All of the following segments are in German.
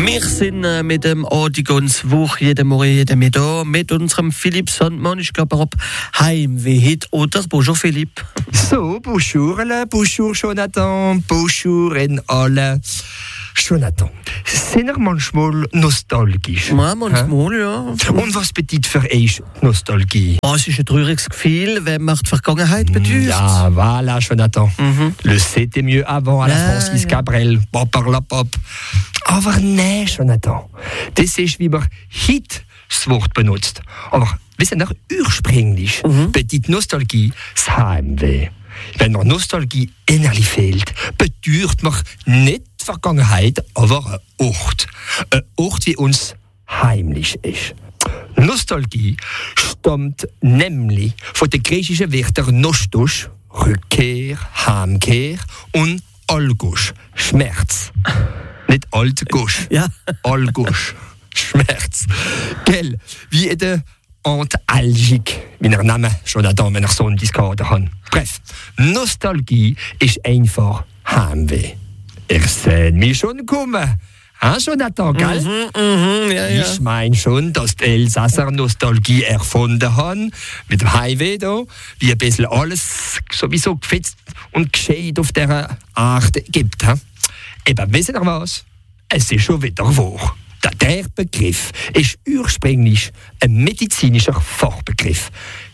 Wir sind mit dem Audigons Woche jeden Morgen, jeden Mittag mit unserem Philipp Sandmann. Ich glaube, er hat Heimweh heute, oder? Bonjour, Philipp. So, bonjour, bonjour, Jonathan, bonjour in alle. Jonathan, sind ihr manchmal nostalgisch? Ja, manchmal, ja. Und was bedeutet für euch Nostalgie? Oh, es ist ein trauriges Gefühl, wenn man die Vergangenheit bedeutet. Ja, voilà, Jonathan. Le c'était mieux avant à la Ja, Francis ja. Cabrel, pop. Aber nein, Jonathan. Das ist, wie man heute das Wort benutzt. Aber wissen ihr, ursprünglich bedeutet Nostalgie das Heimweh. Wenn man Nostalgie innerlich fehlt, bedeutet man nicht die Vergangenheit, aber ein Ort. Ein Ort, wie uns heimlich ist. Nostalgie stammt nämlich von den griechischen Wörtern nostos, Rückkehr, Heimkehr und Algos, Schmerz. Nicht Altgusch, Ja. Algos, Schmerz. Gell, wie in der Antalgique, wie der Name Jonathan, wenn er so einen Discord hat. Bref, Nostalgie ist einfach Heimweh. Ihr seht mich schon kommen. Jonathan, gell? Ja. Ich meine schon, dass die Elsasser Nostalgie erfunden haben, mit dem Heimweh da, wie ein bisschen alles sowieso gefetzt und gescheit auf dieser Art gibt. Eben, wisst ihr was? Es ist schon wieder wahr. Der Begriff ist ursprünglich ein medizinischer Fachbegriff.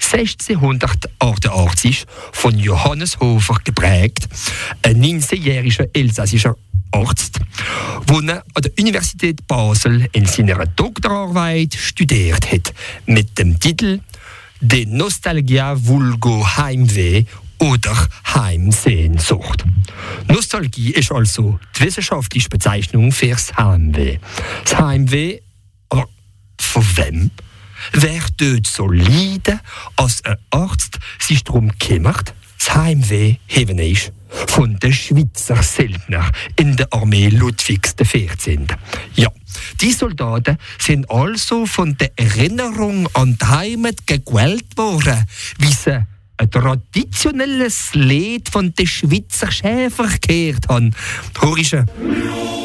1688 von Johannes Hofer geprägt, ein 19-jähriger elsässischer Arzt, der an der Universität Basel in seiner Doktorarbeit studiert hat, mit dem Titel De Nostalgia vulgo Heimweh oder Heimsehnsucht. Nostalgie ist also die wissenschaftliche Bezeichnung fürs Heimweh. Das Heimweh, aber von wem? Wer dort so leiden, als ein Arzt sich darum kümmert? Das Heimweh haben ist von den Schweizer Söldnern in der Armee Ludwigs XIV. Ja, die Soldaten sind also von der Erinnerung an die Heimat gequält worden, wie sie ein traditionelles Lied von den Schweizer Schäfer gehört haben. Horische.